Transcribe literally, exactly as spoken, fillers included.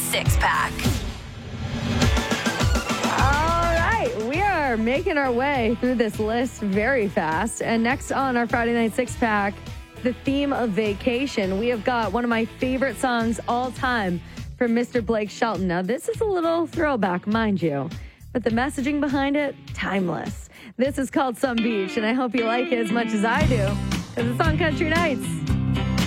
Six Pack. All right, we are making our way through this list very fast. And next on our Friday Night Six Pack, the theme of vacation, we have got one of my favorite songs all time from Mister Blake Shelton. Now, this is a little throwback, mind you, but the messaging behind it, timeless. This is called Some Beach, and I hope you like it as much as I do, because it's on Country Nights.